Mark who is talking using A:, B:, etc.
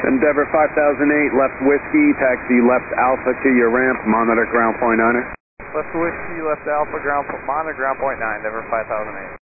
A: Endeavor 5008, left whiskey, taxi left alpha to your ramp, monitor ground point niner.
B: Left whiskey, left alpha, monitor ground point 9, Endeavor 5008.